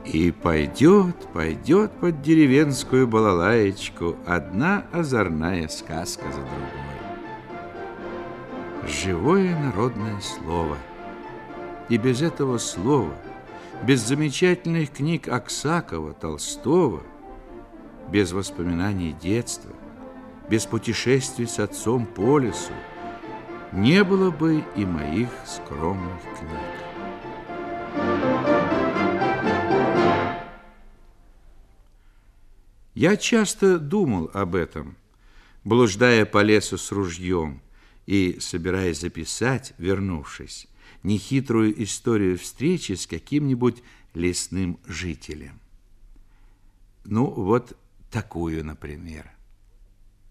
И пойдет под деревенскую балалаечку одна озорная сказка за другой. Живое народное слово. И без этого слова, без замечательных книг Аксакова, Толстого, без воспоминаний детства, без путешествий с отцом по лесу, не было бы и моих скромных книг. Я часто думал об этом, блуждая по лесу с ружьем и собираясь записать, вернувшись, нехитрую историю встречи с каким-нибудь лесным жителем. Ну, вот такую, например.